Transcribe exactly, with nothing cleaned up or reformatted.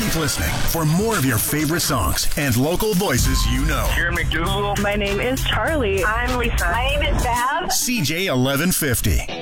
Keep listening for more of your favorite songs and local voices you know. Here, McDougal. My name is Charlie. I'm Lisa. My name is Bev. C J eleven fifty.